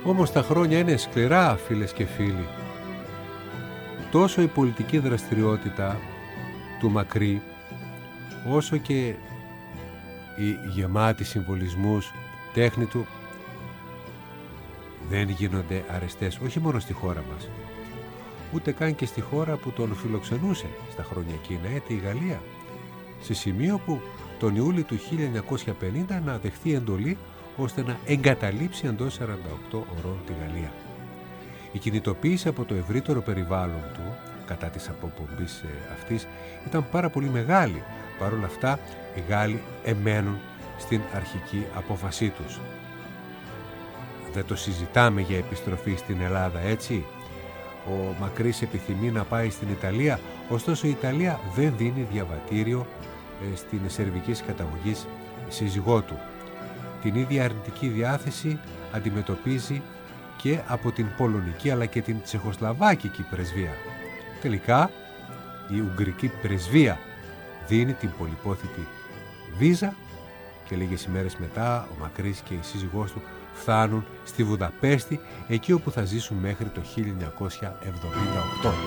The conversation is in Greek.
Όμως τα χρόνια είναι σκληρά, φίλες και φίλοι. Τόσο η πολιτική δραστηριότητα του Μακρύ, όσο και η γεμάτη συμβολισμούς τέχνη του δεν γίνονται αρεστές, όχι μόνο στη χώρα μας, ούτε καν και στη χώρα που τον φιλοξενούσε στα χρόνια εκείνα, τη Γαλλία, σε σημείο που τον Ιούλιο του 1950 να δεχθεί εντολή ώστε να εγκαταλείψει εντός 48 ωρών τη Γαλλία. Η κινητοποίηση από το ευρύτερο περιβάλλον του κατά της αποπομπής αυτής ήταν πάρα πολύ μεγάλη. Παρ' όλα αυτά οι Γάλλοι εμένουν στην αρχική απόφασή τους. Δεν το συζητάμε για επιστροφή στην Ελλάδα, έτσι. Ο Μακρύς επιθυμεί να πάει στην Ιταλία, ωστόσο η Ιταλία δεν δίνει διαβατήριο στην σερβικής καταγωγής σύζυγό του. Την ίδια αρνητική διάθεση αντιμετωπίζει και από την πολωνική αλλά και την τσεχοσλαβάκικη πρεσβεία. Τελικά η ουγγρική πρεσβεία δίνει την πολυπόθητη βίζα και λίγες ημέρες μετά ο Μακρύς και η σύζυγός του φτάνουν στη Βουδαπέστη, εκεί όπου θα ζήσουν μέχρι το 1978.